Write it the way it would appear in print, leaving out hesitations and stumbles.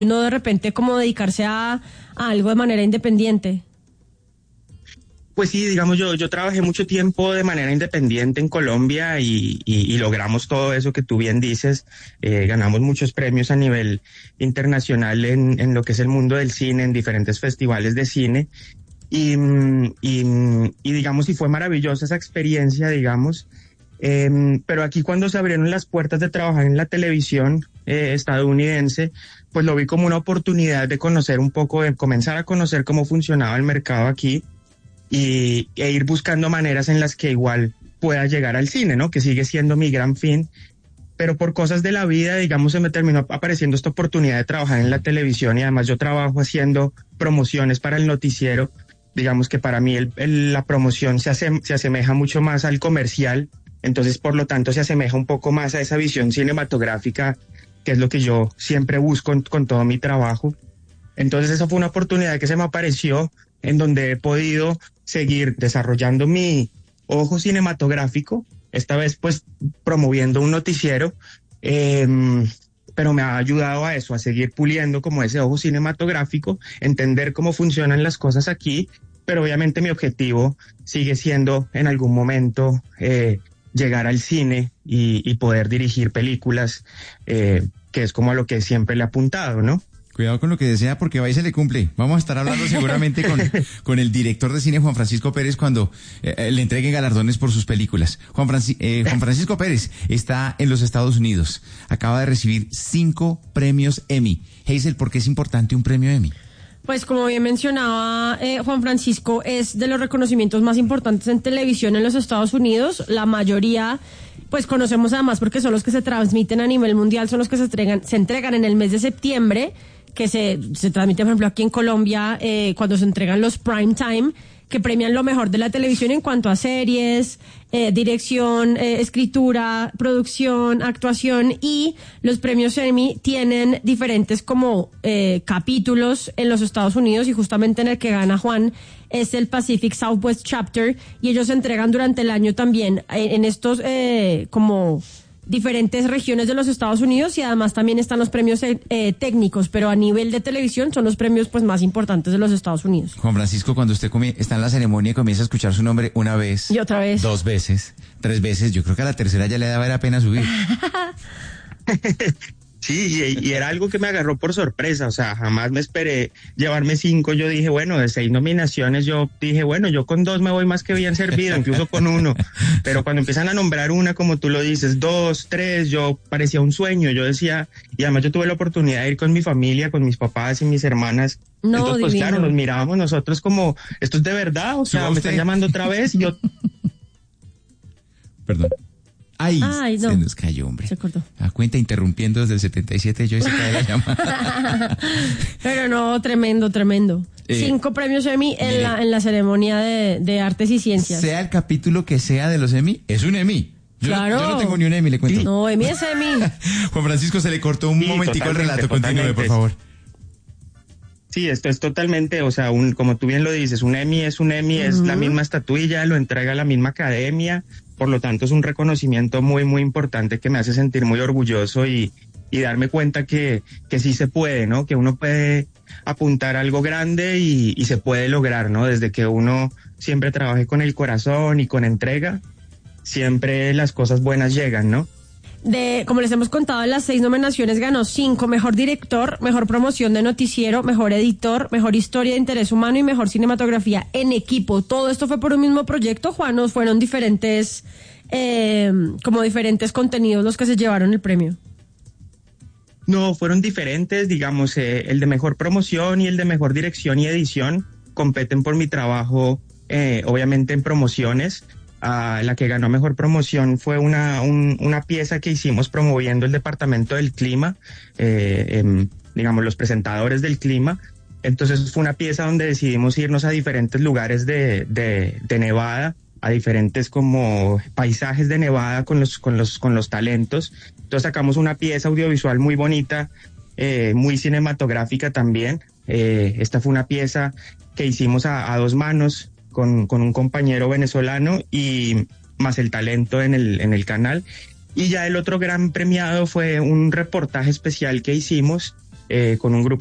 uno de repente como dedicarse a algo de manera independiente? Pues sí, digamos, yo trabajé mucho tiempo de manera independiente en Colombia y logramos todo eso que tú bien dices. Ganamos muchos premios a nivel internacional en lo que es el mundo del cine, en diferentes festivales de cine. Y digamos, y fue maravillosa esa experiencia, digamos. Pero aquí cuando se abrieron las puertas de trabajar en la televisión estadounidense, pues lo vi como una oportunidad de conocer un poco, de comenzar a conocer cómo funcionaba el mercado aquí e ir buscando maneras en las que igual pueda llegar al cine, ¿no? Que sigue siendo mi gran fin. Pero por cosas de la vida, digamos, se me terminó apareciendo esta oportunidad de trabajar en la televisión y además yo trabajo haciendo promociones para el noticiero. Digamos que para mí la promoción se asemeja mucho más al comercial, entonces por lo tanto se asemeja un poco más a esa visión cinematográfica, que es lo que yo siempre busco con todo mi trabajo. Entonces esa fue una oportunidad que se me apareció en donde he podido seguir desarrollando mi ojo cinematográfico, esta vez pues promoviendo un noticiero, pero me ha ayudado a eso, a seguir puliendo como ese ojo cinematográfico, entender cómo funcionan las cosas aquí, pero obviamente mi objetivo sigue siendo en algún momento llegar al cine y poder dirigir películas, que es como a lo que siempre le he apuntado, ¿no? Cuidado con lo que desea porque va y se le cumple. Vamos a estar hablando seguramente con el director de cine Juan Francisco Pérez cuando le entreguen galardones por sus películas. Juan Francisco Pérez está en los Estados Unidos. Acaba de recibir 5 premios Emmy. Hazel, ¿por qué es importante un premio Emmy? Pues como bien mencionaba Juan Francisco, es de los reconocimientos más importantes en televisión en los Estados Unidos. La mayoría, pues conocemos además porque son los que se transmiten a nivel mundial, son los que se entregan en el mes de septiembre, que se transmite, por ejemplo, aquí en Colombia, cuando se entregan los prime time, que premian lo mejor de la televisión en cuanto a series, dirección, escritura, producción, actuación, y los premios Emmy tienen diferentes como capítulos en los Estados Unidos, y justamente en el que gana Juan es el Pacific Southwest Chapter, y ellos se entregan durante el año también en estos como diferentes regiones de los Estados Unidos, y además también están los premios técnicos, pero a nivel de televisión son los premios pues más importantes de los Estados Unidos. Juan Francisco, cuando usted está en la ceremonia y comienza a escuchar su nombre una vez, y otra vez, 2 veces, 3 veces, yo creo que a la tercera ya le daba la pena subir. Sí, y era algo que me agarró por sorpresa, o sea, jamás me esperé llevarme 5, yo dije, bueno, de 6 nominaciones, yo dije, bueno, yo con 2 me voy más que bien servido, incluso con 1, pero cuando empiezan a nombrar una, como tú lo dices, 2, 3, yo parecía un sueño, yo decía, y además yo tuve la oportunidad de ir con mi familia, con mis papás y mis hermanas, no, entonces pues divino. claro, nos mirábamos nosotros como, esto es de verdad, o sea, me están llamando otra vez, y yo... Perdón. Ay, no. Se nos cayó, hombre. Se cortó. A cuenta interrumpiendo desde el 77, yo y se cae la llamada. Pero no, tremendo. 5 premios Emmy en la ceremonia de artes y ciencias. Sea el capítulo que sea de los Emmy, es un Emmy. Claro. Yo no tengo ni un Emmy, le cuento. Sí. No, Emmy es Emmy. Juan Francisco, se le cortó un momentico el relato. Continúe, por favor. Sí, esto es totalmente, o sea, como tú bien lo dices, un Emmy es un Emmy, es la misma estatuilla, lo entrega la misma academia, por lo tanto es un reconocimiento muy, muy importante que me hace sentir muy orgulloso y darme cuenta que sí se puede, ¿no? Que uno puede apuntar a algo grande y se puede lograr, ¿no? Desde que uno siempre trabaje con el corazón y con entrega, siempre las cosas buenas llegan, ¿no? Como les hemos contado, en las 6 nominaciones ganó 5: mejor director, mejor promoción de noticiero, mejor editor, mejor historia de interés humano y mejor cinematografía en equipo. Todo esto fue por un mismo proyecto, Juan, ¿o fueron diferentes contenidos los que se llevaron el premio? No, fueron diferentes, digamos, el de mejor promoción y el de mejor dirección y edición competen por mi trabajo, obviamente en promociones. La que ganó mejor promoción fue una pieza que hicimos promoviendo el departamento del clima, digamos, los presentadores del clima. Entonces fue una pieza donde decidimos irnos a diferentes lugares de Nevada, a diferentes como paisajes de Nevada con los talentos. Entonces sacamos una pieza audiovisual muy bonita, muy cinematográfica también. Esta fue una pieza que hicimos a 2 manos, con un compañero venezolano y más el talento en el canal. Y ya el otro gran premiado fue un reportaje especial que hicimos con un grupo